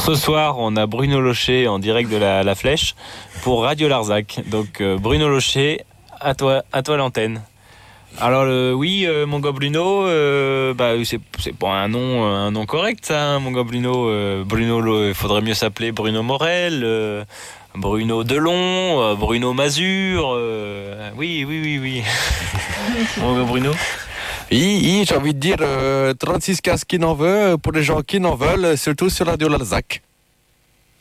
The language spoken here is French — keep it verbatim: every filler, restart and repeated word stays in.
ce soir, on a Bruno Locher en direct de la, la Flèche pour Radio Larzac. Donc euh, Bruno Locher, à toi, à toi l'antenne. Alors euh, oui, euh, mon gars Bruno, euh, bah, c'est, c'est pas un nom, un nom correct ça, hein, mon gars Bruno. Euh, Bruno, il faudrait mieux s'appeler Bruno Morel, euh, Bruno Delon, euh, Bruno Mazur. Euh, oui, oui, oui, oui. Mon gars Bruno. Oui, oui, j'ai envie de dire euh, trente-six quinze qui n'en veut, pour les gens qui n'en veulent, surtout sur Radio Larzac.